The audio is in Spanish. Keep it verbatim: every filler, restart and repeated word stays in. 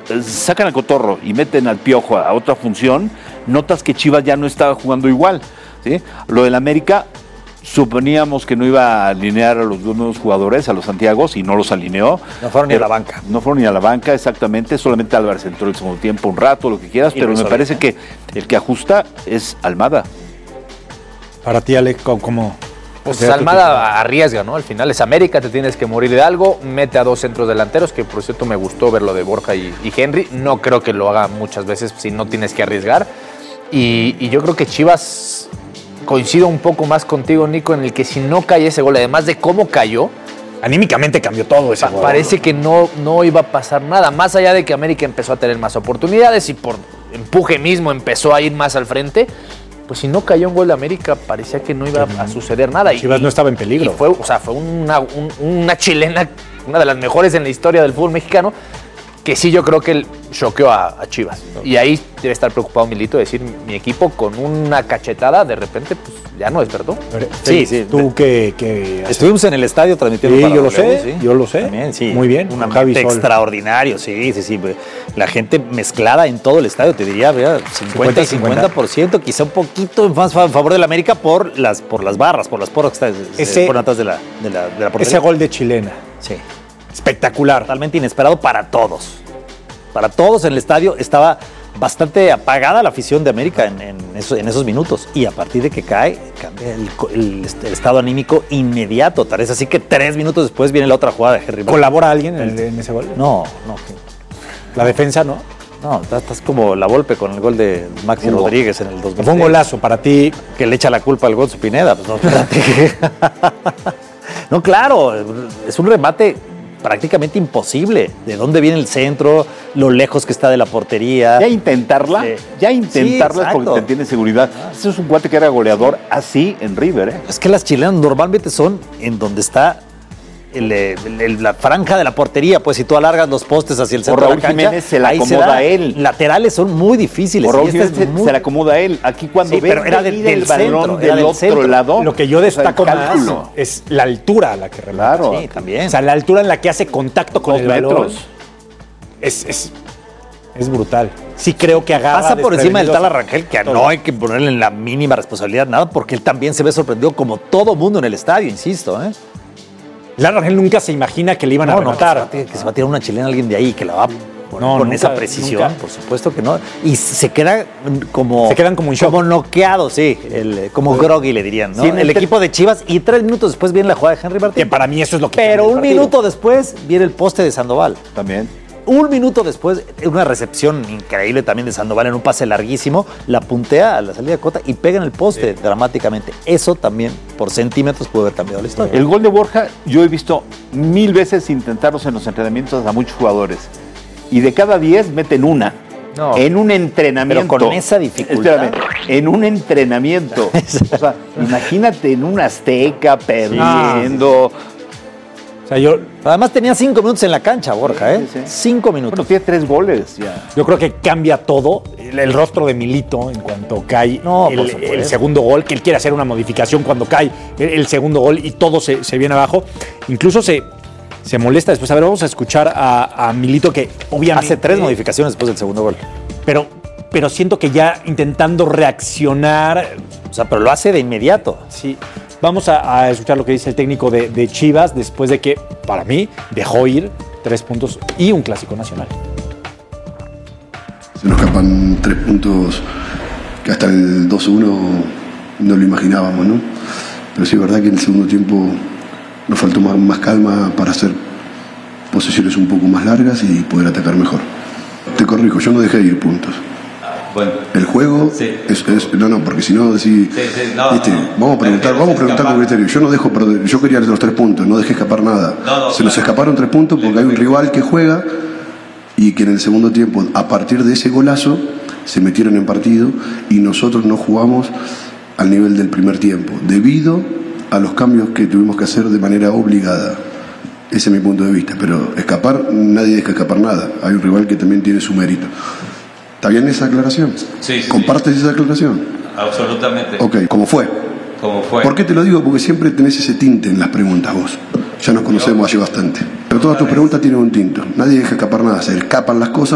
sacan al Cotorro y meten al Piojo a otra función, notas que Chivas ya no estaba jugando igual, ¿sí? Lo del América, suponíamos que no iba a alinear a los dos nuevos jugadores, a los Santiagos, y no los alineó. No fueron ni a la banca. No fueron ni a la banca, exactamente. Solamente Álvarez entró el segundo tiempo un rato, lo que quieras, y pero me parece bien, ¿eh? que el que ajusta es Almada. Para ti, Alex, ¿cómo? Pues Almada arriesga, ¿no? Al final es América, te tienes que morir de algo, mete a dos centros delanteros, que por cierto me gustó ver lo de Borja y, y Henry. No creo que lo haga muchas veces si no tienes que arriesgar. Y, y yo creo que Chivas... Coincido un poco más contigo, Nico, en el que si no cae ese gol, además de cómo cayó, anímicamente cambió todo ese pa- gol. Parece que no, no iba a pasar nada, más allá de que América empezó a tener más oportunidades y por empuje mismo empezó a ir más al frente. Pues si no cayó un gol de América, parecía que no iba a, a suceder nada. Chivas y, no estaba en peligro. Y fue, o sea, fue una, un, una chilena, una de las mejores en la historia del fútbol mexicano, que sí yo creo que él choqueó a, a Chivas. Y ahí debe estar preocupado Milito de decir, mi equipo con una cachetada, de repente, pues ya no despertó. Sí, sí. Tú que... que Estuvimos en el estadio transmitiendo sí, para yo lo W, sé, sí. yo lo sé. También, sí. Muy bien. Un ambiente extraordinario, sí, sí, sí. La gente mezclada en todo el estadio, te diría, ¿verdad? cincuenta y cincuenta por ciento, quizá un poquito más a favor del América por las, por las barras, por las porras que están por atrás de la, de la, de la portería. Ese gol de chilena. Sí. Espectacular. Totalmente inesperado para todos. Para todos en el estadio estaba bastante apagada la afición de América en, en, esos, en esos minutos. Y a partir de que cae, cambia el, el, el estado anímico inmediato. Tal es así que tres minutos después viene la otra jugada de Henry. ¿Colabora alguien en, en ese gol? No, no. ¿La defensa no? No, estás como la Volpe con el gol de Maxi Hugo Rodríguez en el dos mil seis. Fue un golazo para ti. Que le echa la culpa al gol su Pineda. Pues no, espérate. No, claro, es un remate prácticamente imposible. ¿De dónde viene el centro? Lo lejos que está de la portería. Ya intentarla, sí. ya intentarla sí, es porque te tiene seguridad. Ah. Ese es un guate que era goleador así en River, ¿eh? Es que las chilenas normalmente son en donde está el, el, el, la franja de la portería. Pues si tú alargas los postes hacia el centro Raúl de la cancha, Jiménez se la acomoda se a él. Laterales son muy difíciles. Por Raúl Jiménez es muy... se la acomoda a él. Aquí cuando sí, ve pero era del, del el balón centro, del, del otro centro. lado. Lo que yo destaco o sea, más es la altura a la que remata. Claro. Sí, también. O sea, la altura en la que hace contacto con Dos el balón metros. es, es, es brutal. Sí creo que agarra. Pasa por encima del tal Arrangel, que no hay que ponerle en la mínima responsabilidad nada, porque él también se ve sorprendido como todo mundo en el estadio, insisto, ¿eh? Lara Rangel nunca se imagina que le iban no, a rematar. No, que, se va, que se va a tirar una chilena a alguien de ahí, que la va a poner no, con nunca, esa precisión, nunca. Por supuesto que no. Y se queda como... Se quedan como en shock. Como noqueados, sí. El, como sí. groggy le dirían, ¿no? Sí, el, el equipo de Chivas. Y tres minutos después viene la jugada de Henry Martín. Que para mí eso es lo que... Pero un minuto después viene el poste de Sandoval. También. Un minuto después, una recepción increíble también de Sandoval en un pase larguísimo, la puntea a la salida de Cota y pega en el poste sí. dramáticamente. Eso también, por centímetros, puede haber cambiado la historia. El gol de Borja, yo he visto mil veces intentarlos en los entrenamientos a muchos jugadores. Y de cada diez meten una. No, en un entrenamiento. Pero con esa dificultad. Espérame, en un entrenamiento. O sea, imagínate en un Azteca perdiendo... Ah. O sea, yo, además tenía cinco minutos en la cancha, Borja, ¿eh? Sí, sí. Cinco minutos. Bueno, tiene tres goles ya. Yo creo que cambia todo. El, el rostro de Milito en cuanto cae no, el, el segundo gol, que él quiere hacer una modificación cuando cae el, el segundo gol y todo se, se viene abajo. Incluso se, se molesta después. A ver, vamos a escuchar a, a Milito, que obviamente... Hace tres modificaciones después del segundo gol. Pero, pero siento que ya intentando reaccionar... O sea, pero lo hace de inmediato. Sí. Vamos a, a escuchar lo que dice el técnico de, de Chivas después de que, para mí, dejó ir tres puntos y un clásico nacional. Se nos escapan tres puntos que hasta el dos uno no lo imaginábamos, ¿no? Pero sí es verdad que en el segundo tiempo nos faltó más, más calma para hacer posesiones un poco más largas y poder atacar mejor. Te corrijo, yo no dejé de ir puntos. Bueno, el juego sí. es, es no no porque si no decís sí, sí, no, ¿viste? no, vamos a preguntar vamos a preguntar con criterio. Yo no dejo perder, yo quería los tres puntos, no dejé escapar nada. No, no, se nos claro. escaparon tres puntos porque hay un rival que juega y que en el segundo tiempo, a partir de ese golazo, se metieron en partido y nosotros no jugamos al nivel del primer tiempo debido a los cambios que tuvimos que hacer de manera obligada. Ese es mi punto de vista, pero escapar, nadie deja escapar nada. Hay un rival que también tiene su mérito. ¿Está bien esa aclaración? Sí, sí. ¿Compartes sí. esa aclaración? Absolutamente. Ok, ¿cómo fue? ¿Cómo fue? ¿Por qué te lo digo? Porque siempre tenés ese tinte en las preguntas vos. Ya nos conocemos hace bastante. Pero todas tus preguntas tienen un tinto. Nadie deja escapar nada, se escapan las cosas.